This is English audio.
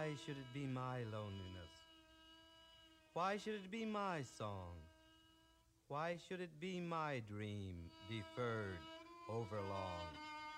Why should it be my loneliness? Why should it be my song? Why should it be my dream deferred overlong?